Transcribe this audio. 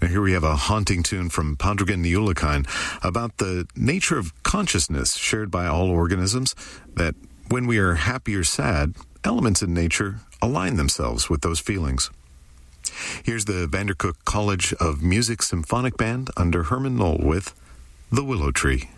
Now here we have a haunting tune from Pandregan Ulukine about the nature of consciousness shared by all organisms, that when we are happy or sad, elements in nature align themselves with those feelings. Here's the Vandercook College of Music Symphonic Band under Herman Knoll with The Willow Tree.